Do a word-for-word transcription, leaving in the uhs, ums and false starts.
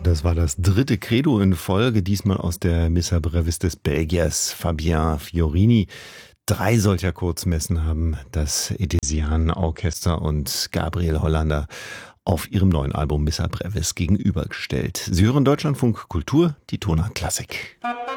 Das war das dritte Credo in Folge, diesmal aus der Missa Brevis des Belgiers Fabien Fiorini. Drei solcher Kurzmessen haben das Edesian Orchester und Gabriel Hollander auf ihrem neuen Album Missa Brevis gegenübergestellt. Sie hören Deutschlandfunk Kultur, die Tonart Klassik.